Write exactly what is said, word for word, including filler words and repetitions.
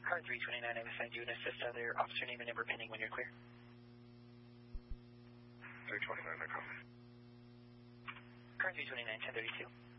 Car three twenty-nine, I've assigned you and assist other officer name and number pending when you're clear. three twenty-nine, I copy. Car three twenty-nine, ten thirty-two.